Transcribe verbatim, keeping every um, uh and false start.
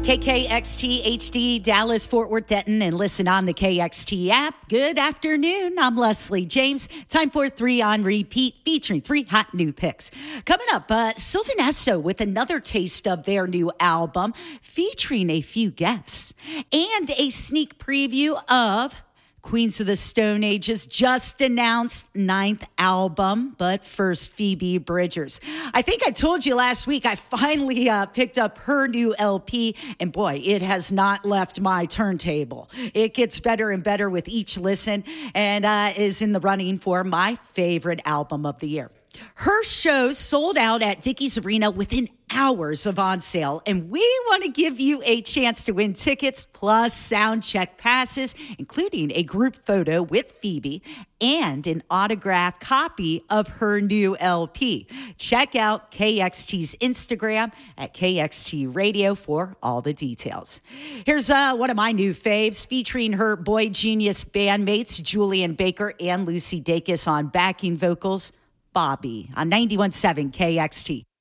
K K X T H D, Dallas, Fort Worth, Denton, and listen on the K X T app. Good afternoon. I'm Leslie James. Time for three on repeat, featuring three hot new picks. Coming up, uh, Sylvan Esso with another taste of their new album, featuring a few guests, and a sneak preview of Queens of the Stone Age's just announced ninth album. But first, Phoebe Bridgers. I think I told you last week I finally uh, picked up her new L P, and boy, it has not left my turntable. It gets better and better with each listen, and uh, is in the running for my favorite album of the year. Her shows sold out at Dickies Arena within hours of on sale, and we want to give you a chance to win tickets plus sound check passes, including a group photo with Phoebe and an autographed copy of her new L P. Check out K X T's Instagram at K X T Radio for all the details. Here's uh, one of my new faves, featuring her Boy Genius bandmates, Julian Baker and Lucy Dacus on backing vocals, Bobby on ninety-one point seven K X T.